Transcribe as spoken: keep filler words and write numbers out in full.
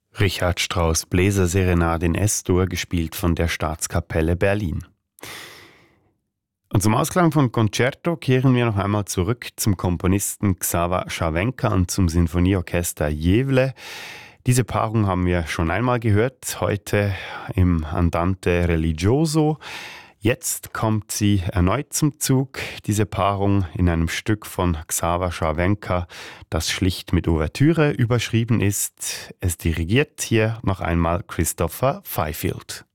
Richard Strauss Bläserserenade in S-Dur, gespielt von der Staatskapelle Berlin. Und zum Ausklang von Concerto kehren wir noch einmal zurück zum Komponisten Xaver Scharwenka und zum Sinfonieorchester Jewle. Diese Paarung haben wir schon einmal gehört, heute im Andante Religioso. Jetzt kommt sie erneut zum Zug, diese Paarung in einem Stück von Xaver Scharwenka, das schlicht mit Ouvertüre überschrieben ist. Es dirigiert hier noch einmal Christopher Fifield.